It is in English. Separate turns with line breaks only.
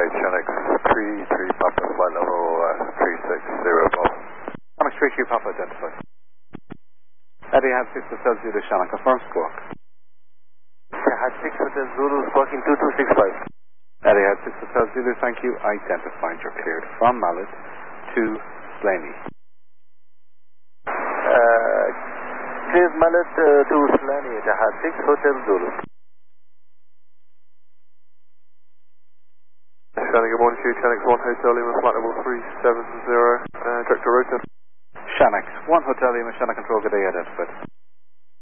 Shanix 3 Papa, flight level 360 Golf.
Shanix 3 Papa identified. Etihad 6 Hotel Zulu Shannon, confirm squawk.
Etihad 6 Hotel Zulu, squawking 2265.
Etihad 6 Hotel Zulu, thank you. Identified, you're cleared from Mallet to Slaney.
Cleared Mallet to Slaney, Etihad 6 Hotel Zulu. Shannon, good morning to you. Shanix 1 Hotel Lima, flight level 370, director Rota.
Shanix 1 Hotel Lima, Shannon control, good day, identified.